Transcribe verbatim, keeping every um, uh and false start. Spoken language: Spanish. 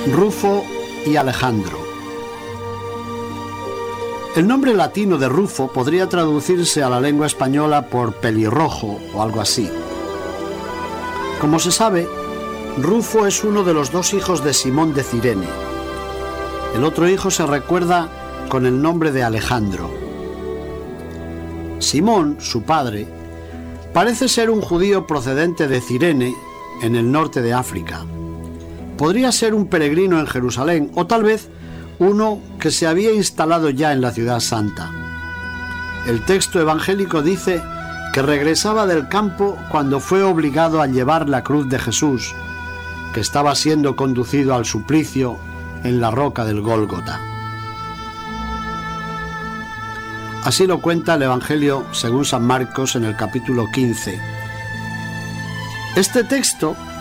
Rufo y Alejandro. El nombre latino de Rufo podría traducirse a la lengua española por pelirrojo o algo así. Como se sabe, Rufo es uno de los dos hijos de Simón de Cirene. El otro hijo se recuerda con el nombre de Alejandro. Simón, su padre, parece ser un judío procedente de Cirene, en el norte de África. Podría ser un peregrino en Jerusalén o tal vez uno que se había instalado ya en la ciudad santa. El texto evangélico dice que regresaba del campo cuando fue obligado a llevar la cruz de Jesús, que estaba siendo conducido al suplicio en la roca del Gólgota. Así lo cuenta el Evangelio según San Marcos en el capítulo quince. Este texto